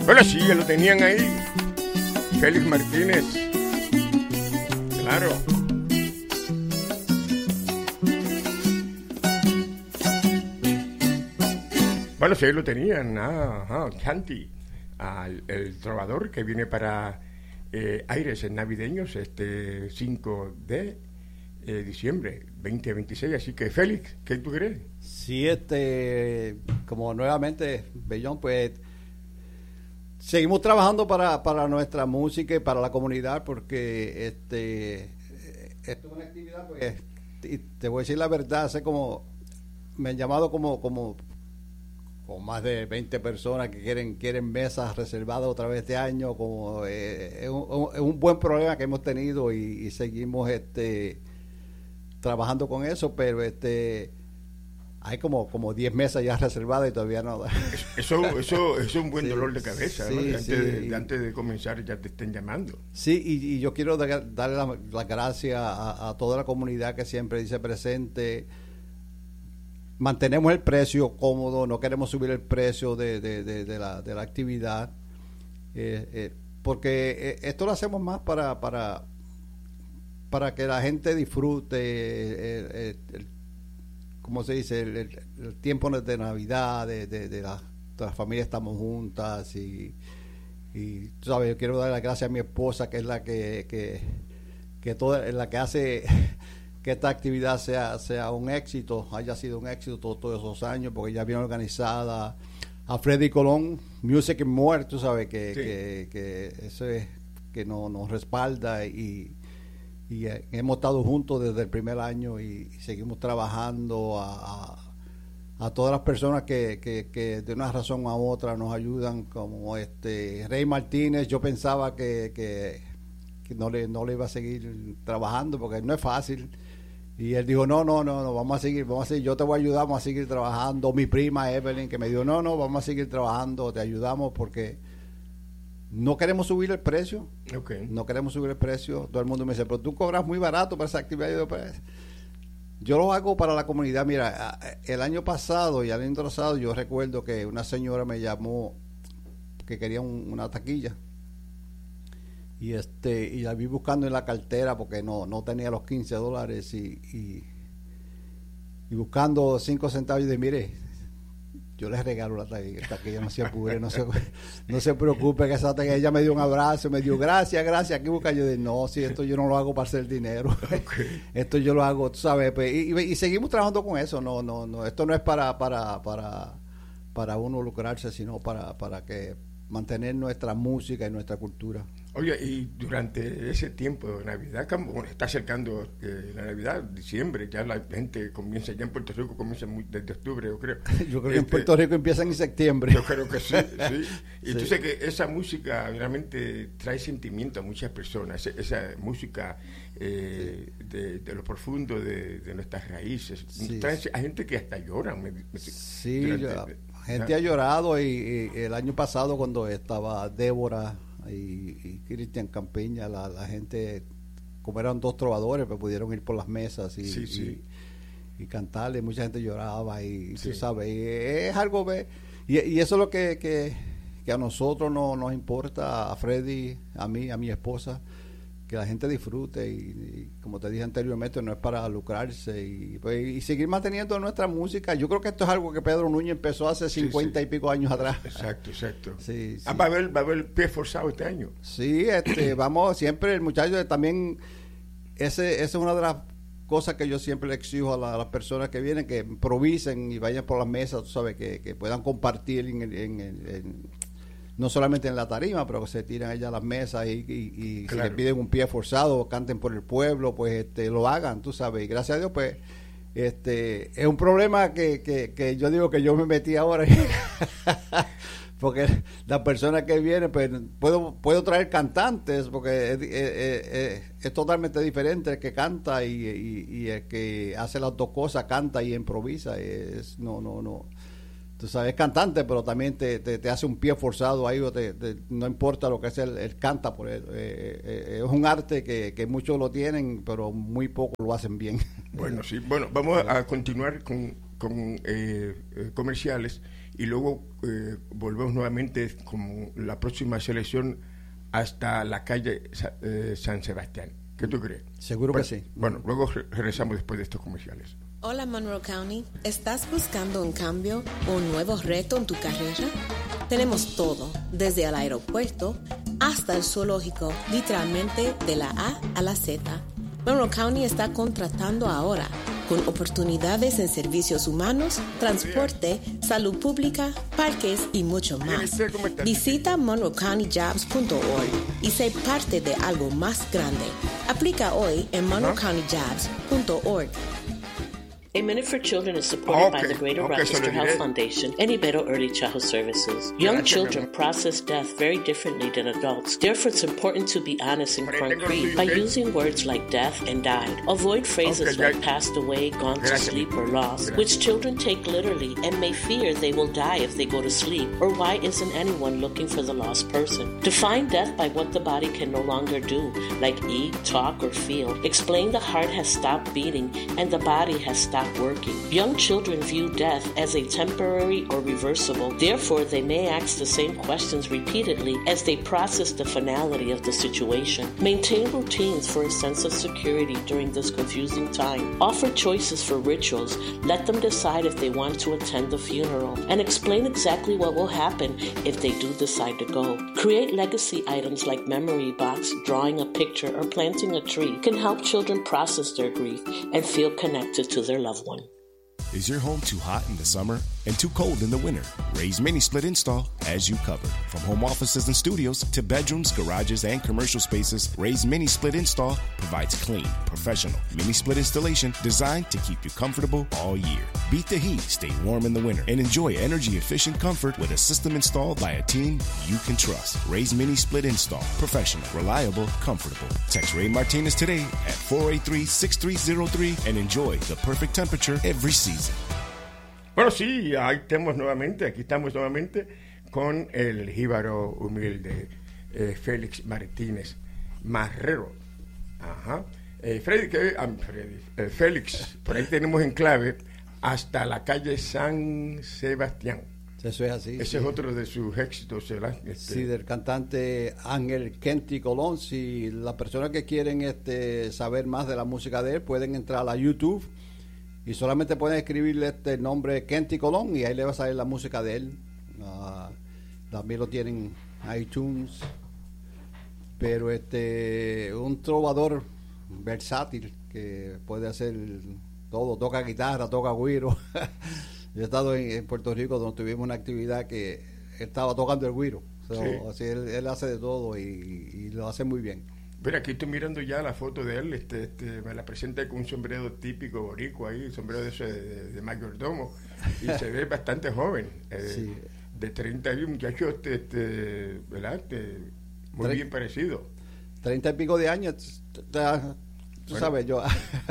Bueno, sí, ya lo tenían ahí. Félix Martínez. Claro. Bueno, sí, lo tenían. Chanti, el trovador que viene para aires navideños este 5 de diciembre 2026. Así que, Félix, ¿qué tú crees? Sí, como nuevamente, Bellón, pues seguimos trabajando para nuestra música y para la comunidad, porque esto es una actividad, pues, te voy a decir la verdad, me han llamado como con más de 20 personas que quieren mesas reservadas otra vez este año, como es un buen problema que hemos tenido y seguimos trabajando con eso, pero hay como 10 mesas ya reservadas y todavía no. Eso es un buen dolor de cabeza, sí, ¿no? sí. Antes de comenzar ya te estén llamando. Sí, y yo quiero darle las gracias a toda la comunidad que siempre dice presente. Mantenemos el precio cómodo, no queremos subir el precio de la actividad, porque esto lo hacemos más para que la gente disfrute ¿cómo se dice? El tiempo de Navidad, de las familias estamos juntas y tú sabes, yo quiero dar las gracias a mi esposa, que es la que la que hace que esta actividad sea un éxito, haya sido un éxito todos esos años, porque ella bien organizada. A Freddy Colón, Music and More, tú sabes que eso es que nos respalda y hemos estado juntos desde el primer año y seguimos trabajando a todas las personas que de una razón u otra nos ayudan, como Rey Martínez. Yo pensaba que no le iba a seguir trabajando porque no es fácil, y él dijo no, vamos a seguir, yo te voy a ayudar, vamos a seguir trabajando. Mi prima Evelyn, que me dijo no, vamos a seguir trabajando, te ayudamos, porque no queremos subir el precio. Okay. No queremos subir el precio. Todo el mundo me dice, pero tú cobras muy barato para esa actividad. Yo lo hago para la comunidad. Mira, el año pasado y el año pasado yo recuerdo que una señora me llamó que quería una taquilla, y la vi buscando en la cartera porque no tenía los $15 y buscando 5 centavos, y dije, mire, yo les regalo la taquilla, no se apure, no se preocupe, que esa taquilla. Ella me dio un abrazo, me dio gracias, aquí busca. Yo dije, no, si esto yo no lo hago para hacer dinero. Okay. Esto yo lo hago, tú sabes, pues, y seguimos trabajando con eso. No, esto no es para uno lucrarse, sino para que mantener nuestra música y nuestra cultura. Oye, y durante ese tiempo de Navidad, como está acercando la Navidad, diciembre, ya la gente comienza, ya en Puerto Rico comienza desde octubre, yo creo. Yo creo que en Puerto Rico empiezan en septiembre. Yo creo que sí. Y tú sabes que esa música realmente trae sentimiento a muchas personas, esa música de lo profundo de nuestras raíces. Trae a gente que hasta llora. Gente ha llorado, y el año pasado cuando estaba Débora y Cristian Campiña, la gente, como eran 2 trovadores, pues pudieron ir por las mesas y cantarle. Mucha gente lloraba y tú sabes, y es algo, y eso es lo que a nosotros nos importa, a Freddy, a mí, a mi esposa, que la gente disfrute, y como te dije anteriormente, no es para lucrarse, y seguir manteniendo nuestra música. Yo creo que esto es algo que Pedro Núñez empezó hace 50 y pico años atrás. Exacto. Sí. Va a haber pie forzado este año. Sí, vamos, siempre el muchacho también, esa es una de las cosas que yo siempre le exijo a las personas que vienen, que improvisen y vayan por las mesas, tú sabes, que puedan compartir no solamente en la tarima, pero que se tiren allá a las mesas y claro, si les piden un pie forzado, canten por el pueblo, pues lo hagan, tú sabes. Y gracias a Dios, pues es un problema que yo digo que yo me metí ahora porque las personas que vienen, pues puedo traer cantantes, porque es totalmente diferente el que canta y el que hace las dos cosas, canta y improvisa. No. Tú sabes, es cantante, pero también te hace un pie forzado ahí, no importa lo que sea, él canta por él. Es un arte que muchos lo tienen, pero muy pocos lo hacen bien. Bueno, sí. Bueno, vamos a continuar con comerciales, y luego volvemos nuevamente como la próxima selección hasta la calle San Sebastián. ¿Qué tú crees? Seguro bueno, que sí. Bueno, luego regresamos después de estos comerciales. Hola Monroe County, ¿estás buscando un cambio o un nuevo reto en tu carrera? Tenemos todo, desde el aeropuerto hasta el zoológico, literalmente de la A a la Z. Monroe County está contratando ahora, con oportunidades en servicios humanos, transporte, salud pública, parques y mucho más. Visita monroecountyjobs.org y sé parte de algo más grande. Aplica hoy en monroecountyjobs.org. A Minute for Children is supported by the Greater Rochester Health Foundation and Ibero Early Childhood Services. Young children process death very differently than adults. Therefore, it's important to be honest and concrete by using words like death and died. Avoid phrases like passed away, gone to sleep, or lost, which children take literally and may fear they will die if they go to sleep, or why isn't anyone looking for the lost person. Define death by what the body can no longer do, like eat, talk, or feel. Explain the heart has stopped beating and the body has stopped working. Young children view death as a temporary or reversible. Therefore, they may ask the same questions repeatedly as they process the finality of the situation. Maintain routines for a sense of security during this confusing time. Offer choices for rituals. Let them decide if they want to attend the funeral. And explain exactly what will happen if they do decide to go. Create legacy items like memory box, drawing a picture, or planting a tree can help children process their grief and feel connected to their loved one. Is your home too hot in the summer and too cold in the winter? Raise Mini Split Install has you covered. From home offices and studios to bedrooms, garages, and commercial spaces, Raise Mini Split Install provides clean, professional mini split installation designed to keep you comfortable all year. Beat the heat, stay warm in the winter, and enjoy energy-efficient comfort with a system installed by a team you can trust. Raise Mini Split Install. Professional, reliable, comfortable. Text Ray Martinez today at 483-6303 and enjoy the perfect temperature every season. Bueno, sí, aquí estamos nuevamente con el jíbaro humilde Félix Martínez Marrero. Ajá. Félix, por ahí tenemos en clave hasta la calle San Sebastián. Eso es así. Ese es otro de sus éxitos, ¿verdad? Sí, del cantante Ángel Kenty Colón. Si las personas que quieren saber más de la música de él pueden entrar a YouTube y solamente pueden escribirle el nombre Kenty Colón y ahí le va a salir la música de él. También lo tienen en iTunes. Pero un trovador versátil que puede hacer todo, toca guitarra, toca güiro. Yo he estado en Puerto Rico donde tuvimos una actividad que estaba tocando el güiro. Sí. Así él hace de todo y lo hace muy bien. Pero aquí estoy mirando ya la foto de él, me la presenta con un sombrero típico boricua ahí, sombrero de mayordomo, y se ve bastante joven, sí. De 31 muchachos, ¿verdad? Muy bien parecido. 30 y pico de años, tú sabes, yo...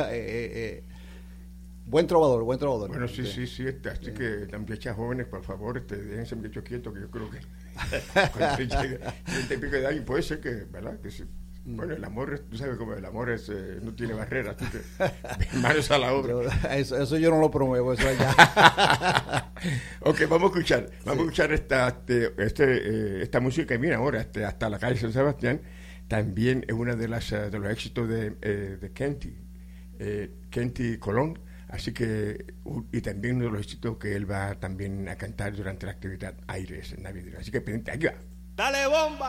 Buen trovador. Bueno, sí, así que las muchachas jóvenes, por favor, déjense muchachos quietos, que yo creo que cuando llegue 30 y pico de años puede ser que, ¿verdad? Que sí. Bueno, el amor, tú sabes cómo el amor no tiene barreras, así que manos a la obra. Eso yo no lo promuevo, eso allá. Ok, vamos a escuchar esta música que viene ahora, hasta la calle San Sebastián. También es una de los éxitos de Kenty Colón. Así que, y también uno de los éxitos que él va también a cantar durante la actividad Aires navideños. Así que pendiente, aquí va. ¡Dale bomba!